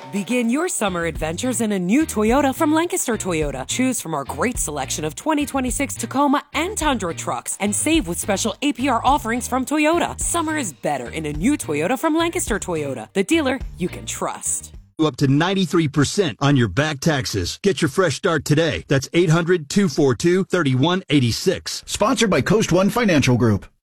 Begin your summer adventures in a new Toyota from Lancaster Toyota. Choose from our great selection of 2026 Tacoma and Tundra trucks and save with special APR offerings from Toyota. Summer is better in a new Toyota from Lancaster Toyota, the dealer you can trust. Up to 93% on your back taxes. Get your fresh start today. That's 800-242-3186. Sponsored by Coast One Financial Group.